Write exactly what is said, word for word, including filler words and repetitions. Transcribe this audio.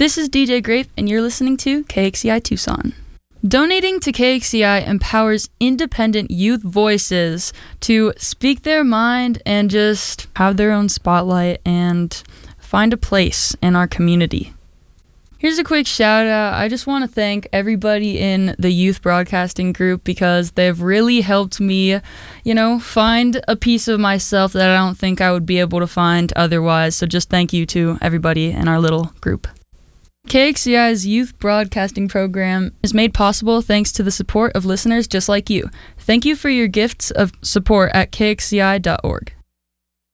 This is D J Grape, and you're listening to K X C I Tucson. Donating to K X C I empowers independent youth voices to speak their mind and just have their own spotlight and find a place in our community. Here's a quick shout out. I just want to thank everybody in the youth broadcasting group because they've really helped me, you know, find a piece of myself that I don't think I would be able to find otherwise. So just thank you to everybody in our little group. K X C I's youth broadcasting program is made possible thanks to the support of listeners just like you. Thank you for your gifts of support at K X C I dot org.